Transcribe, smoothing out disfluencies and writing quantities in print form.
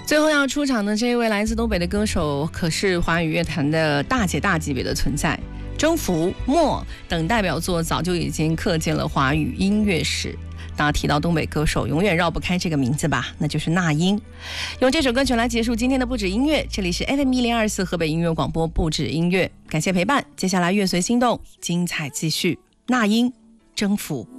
最后要出场的这一位来自东北的歌手，可是华语乐坛的大姐大级别的存在。征服、默等代表作早就已经刻进了华语音乐史。大家提到东北歌手，永远绕不开这个名字吧，那就是那英。用这首歌曲来结束今天的不止音乐，这里是 FM1024 河北音乐广播不止音乐，感谢陪伴。接下来乐随心动，精彩继续。那英，征服。